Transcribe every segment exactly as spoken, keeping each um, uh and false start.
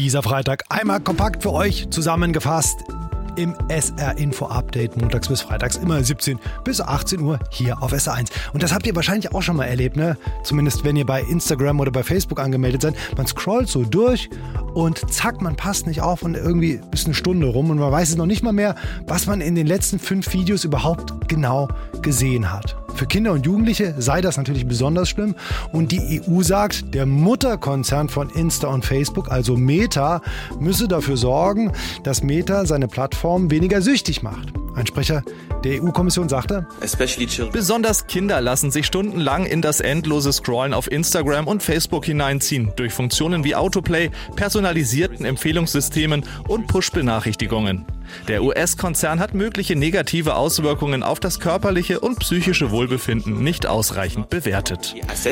Dieser Freitag einmal kompakt für euch zusammengefasst im S R-Info-Update, montags bis freitags immer siebzehn bis achtzehn Uhr hier auf S R eins. Und das habt ihr wahrscheinlich auch schon mal erlebt, ne? Zumindest wenn ihr bei Instagram oder bei Facebook angemeldet seid. Man scrollt so durch und zack, man passt nicht auf und irgendwie ist eine Stunde rum und man weiß es noch nicht mal mehr, was man in den letzten fünf Videos überhaupt genau gesehen hat. Für Kinder und Jugendliche sei das natürlich besonders schlimm und die E U sagt, der Mutterkonzern von Insta und Facebook, also Meta, müsse dafür sorgen, dass Meta seine Plattform weniger süchtig macht. Ein Sprecher der E U-Kommission sagte, besonders Kinder lassen sich stundenlang in das endlose Scrollen auf Instagram und Facebook hineinziehen, durch Funktionen wie Autoplay, personalisierten Empfehlungssystemen und Push-Benachrichtigungen. Der U S-Konzern hat mögliche negative Auswirkungen auf das körperliche und psychische Wohlbefinden nicht ausreichend bewertet.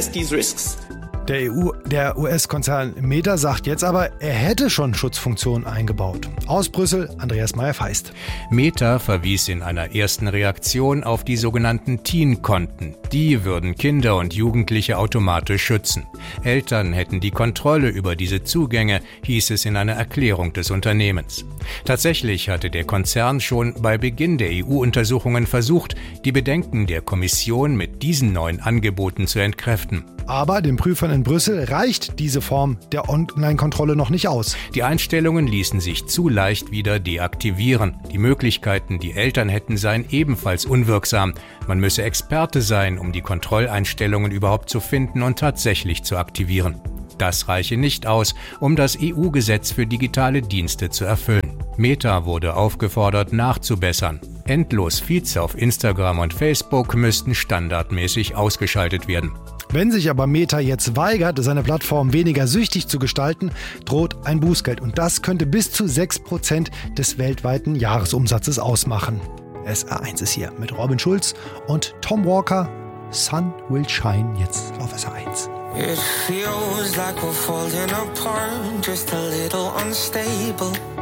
Der E U, der U S-Konzern Meta sagt jetzt aber, er hätte schon Schutzfunktionen eingebaut. Aus Brüssel, Andreas Meyer-Feist. Meta verwies in einer ersten Reaktion auf die sogenannten Teen-Konten. Die würden Kinder und Jugendliche automatisch schützen. Eltern hätten die Kontrolle über diese Zugänge, hieß es in einer Erklärung des Unternehmens. Tatsächlich hatte der Konzern schon bei Beginn der E U-Untersuchungen versucht, die Bedenken der Kommission mit diesen neuen Angeboten zu entkräften. Aber den Prüfern in Brüssel reicht diese Form der Online-Kontrolle noch nicht aus. Die Einstellungen ließen sich zu leicht wieder deaktivieren. Die Möglichkeiten, die Eltern hätten, seien ebenfalls unwirksam. Man müsse Experte sein, um die Kontrolleinstellungen überhaupt zu finden und tatsächlich zu aktivieren. Das reiche nicht aus, um das E U-Gesetz für digitale Dienste zu erfüllen. Meta wurde aufgefordert, nachzubessern. Endlos Feeds auf Instagram und Facebook müssten standardmäßig ausgeschaltet werden. Wenn sich aber Meta jetzt weigert, seine Plattform weniger süchtig zu gestalten, droht ein Bußgeld. Und das könnte bis zu sechs Prozent des weltweiten Jahresumsatzes ausmachen. S R eins ist hier mit Robin Schulz und Tom Walker. Sun Will Shine jetzt auf S R eins. It feels like we're falling apart, just a little unstable.